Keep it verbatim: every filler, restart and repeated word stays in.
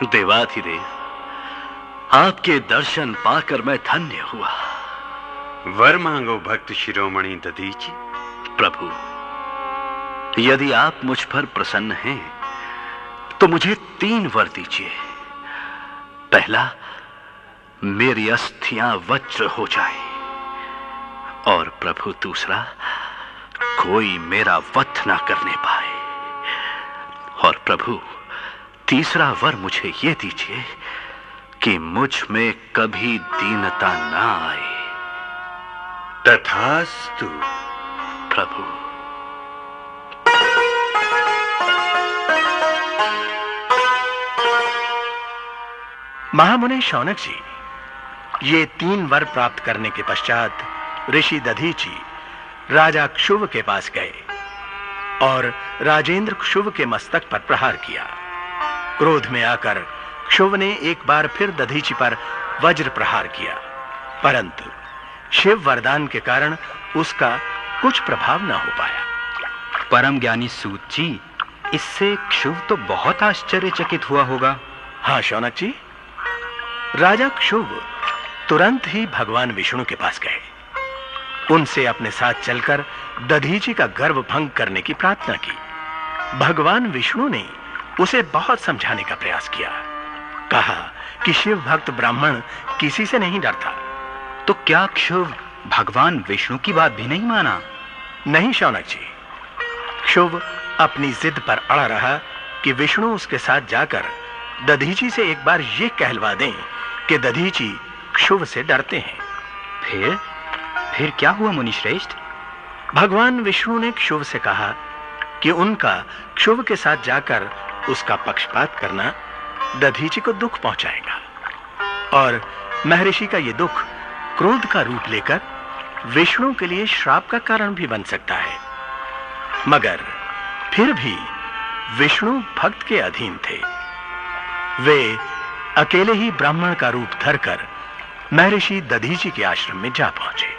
देवाधिदेव, आपके दर्शन पाकर मैं धन्य हुआ। वर मांगो भक्त शिरोमणि दधीचि। प्रभु, यदि आप मुझ पर प्रसन्न हैं तो मुझे तीन वर दीजिए। पहला, मेरी अस्थियां वज्र हो जाएं, और प्रभु दूसरा, कोई मेरा वध ना करने पाए, और प्रभु तीसरा वर मुझे ये दीजिए कि मुझ में कभी दीनता ना आए। तथास्तु प्रभु। महामुनि शौनक जी ये तीन वर प्राप्त करने के पश्चात ऋषि दधीचि राजा क्षुव के पास गए और राजेंद्र क्षुव के मस्तक पर प्रहार किया। क्रोध में आकर क्षुव ने एक बार फिर दधीचि पर वज्र प्रहार किया, परंतु शिव वरदान के कारण उसका कुछ प्रभाव न हो पाया। परम ज्ञानी सूत जी, इससे क्षुव तो बहुत आश्चर्यचकित हुआ होगा। हाँ शौनक जी, राजा क्षुव तुरंत ही भगवान विष्णु के पास गए। उनसे अपने साथ चलकर दधीचि का गर्व भंग करने की प्रार्थना की। भगवान विष्णु ने उसे बहुत समझाने का प्रयास किया। कहा कि शिव भक्त ब्राह्मण किसी से नहीं डरता। तो क्या क्षुव भगवान विष्णु की बात भी नहीं माना? नहीं शौनक जी, क्षुव अपनी जिद पर अड़ा रहा कि विष्णु उसके साथ जाकर दधीचि से एक बार यह कहलवा दें कि दधीचि क्षुव से डरते हैं। फिर फिर क्या हुआ मुनि श्रेष्ठ? भगवान विष्णु ने क्षुव से कहा कि उनका क्षुव के साथ जाकर उसका पक्षपात करना दधीचि को दुख पहुंचाएगा, और महर्षि का यह दुख क्रोध का रूप लेकर विष्णु के लिए श्राप का कारण भी बन सकता है। मगर फिर भी विष्णु भक्त के अधीन थे। वे अकेले ही ब्राह्मण का रूप धरकर महर्षि दधीचि के आश्रम में जा पहुंचे।